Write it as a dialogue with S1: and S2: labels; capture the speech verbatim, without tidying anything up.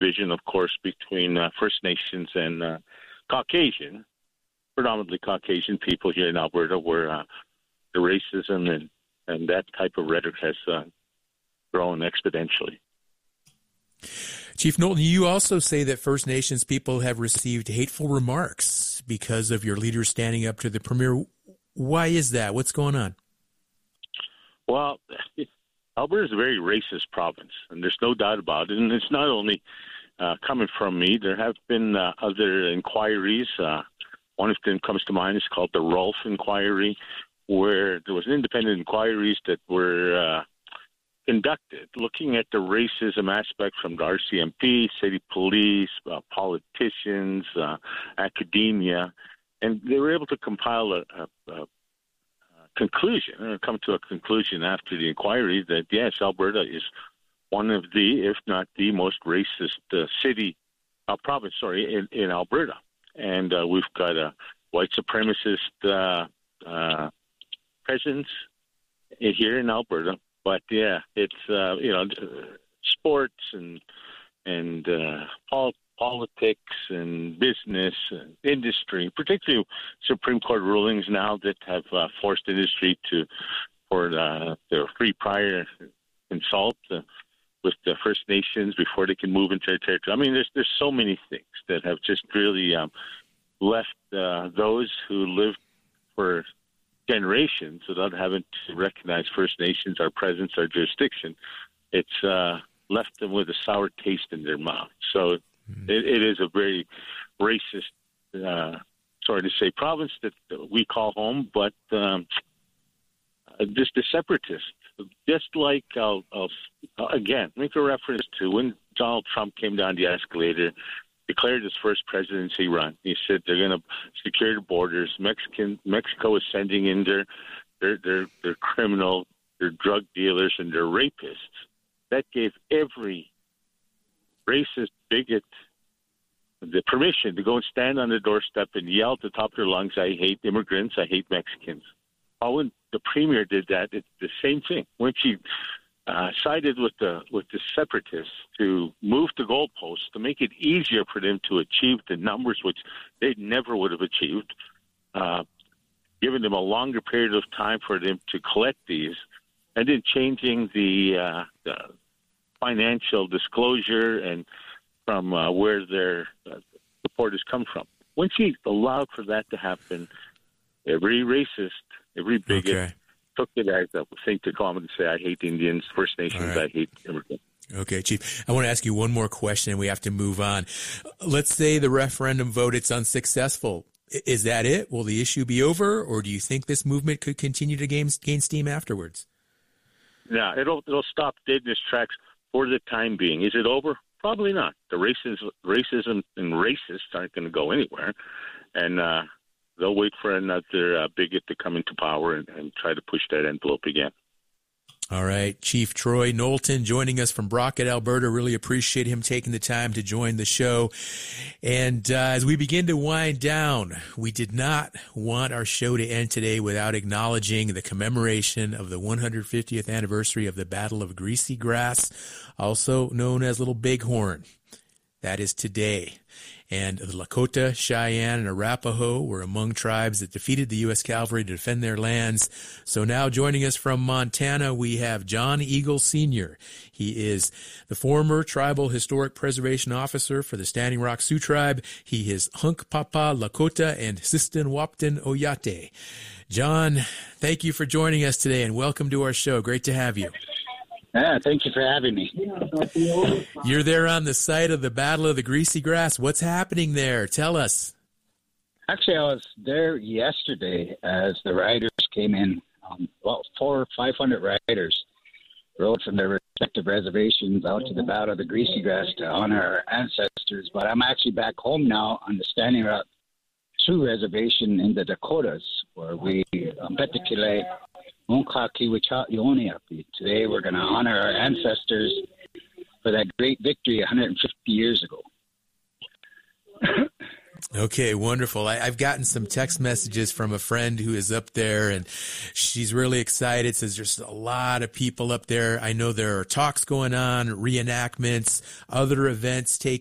S1: division, of course, between uh, First Nations and uh, Caucasian, predominantly Caucasian people here in Alberta, where uh, the racism and, and that type of rhetoric has uh, grown exponentially.
S2: Chief Knowlton, you also say that First Nations people have received hateful remarks because of your leaders standing up to the Premier. Why is that? What's going on?
S1: Well, Alberta is a very racist province, and there's no doubt about it. And it's not only uh, coming from me. There have been uh, other inquiries. Uh, one of them comes to mind. It's called the Rolfe Inquiry, where there was independent inquiries that were uh, conducted looking at the racism aspect from the R C M P, city police, uh, politicians, uh, academia, and they were able to compile a, a, a conclusion, or come to a conclusion after the inquiry that, yes, Alberta is one of the, if not the most racist uh, city, uh, province, sorry, in, in Alberta. And uh, we've got a white supremacist uh, uh, presence here in Alberta. But yeah, it's uh, you know, sports and and uh, pol- politics and business and industry, particularly Supreme Court rulings now that have uh, forced industry to for uh, their free prior consult uh, with the First Nations before they can move into their territory. I mean, there's there's so many things that have just really um, left uh, those who lived for generations without having to recognize First Nations, our presence, our jurisdiction. It's uh, left them with a sour taste in their mouth. So mm-hmm. it, it is a very racist, uh, sorry to say, province that we call home, but um, just the separatists. Just like, I'll, I'll again, make a reference to when Donald Trump came down the escalator, declared his first presidency run. He said they're going to secure the borders. Mexican Mexico is sending in their their their, their criminal, their drug dealers, and their rapists. That gave every racist bigot the permission to go and stand on the doorstep and yell at the top of their lungs, "I hate immigrants, I hate Mexicans." Oh, when the premier did that, it's the same thing. When she uh, sided with the with the separatists to move the goalposts to make it easier for them to achieve the numbers which they never would have achieved, uh, giving them a longer period of time for them to collect these, and then changing the, uh, the financial disclosure and from uh, where their uh, support has come from. When she allowed for that to happen, every racist, every bigot okay. took it as a thing to come and say, "I hate Indians, First Nations, right. I hate immigrants."
S2: Okay, Chief. I want to ask you one more question, and we have to move on. Let's say the referendum vote, it's unsuccessful. Is that it? Will the issue be over, or do you think this movement could continue to gain, gain steam afterwards?
S1: Yeah, it'll it'll stop dead in its tracks for the time being. Is it over? Probably not. The racism, racism and racists aren't going to go anywhere, and uh, they'll wait for another uh, bigot to come into power and, and try to push that envelope again.
S2: All right. Chief Troy Knowlton joining us from Brockett, Alberta. Really appreciate him taking the time to join the show. And uh, as we begin to wind down, we did not want our show to end today without acknowledging the commemoration of the one hundred fiftieth anniversary of the Battle of Greasy Grass, also known as Little Bighorn. That is today. And the Lakota, Cheyenne, and Arapaho were among tribes that defeated the U S Cavalry to defend their lands. So now joining us from Montana, we have John Eagle Senior He is the former Tribal Historic Preservation Officer for the Standing Rock Sioux Tribe. He is Hunkpapa Lakota and Sistan Wapton Oyate. John, thank you for joining us today, and welcome to our show. Great to have you.
S3: Yeah, thank you for having me.
S2: You're there on the site of the Battle of the Greasy Grass. What's happening there? Tell us.
S3: Actually, I was there yesterday as the riders came in. Um, about four or five hundred riders rode from their respective reservations out to the Battle of the Greasy Grass to honor our ancestors. But I'm actually back home now on the Standing Rock Sioux Reservation in the Dakotas, where we um, Petikile. Today we're going to honor our ancestors for that great victory one hundred fifty years ago.
S2: Okay, wonderful. I, I've gotten some text messages from a friend who is up there, and she's really excited. Says there's a lot of people up there. I know there are talks going on, reenactments, other events taking